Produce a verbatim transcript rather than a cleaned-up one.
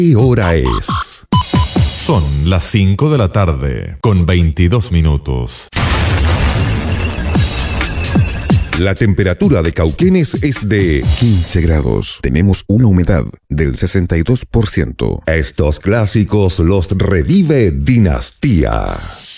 ¿Qué hora es? Son las cinco de la tarde, con veintidós minutos. La temperatura de Cauquenes es de quince grados. Tenemos una humedad del sesenta y dos por ciento. Estos clásicos los revive Dinastía.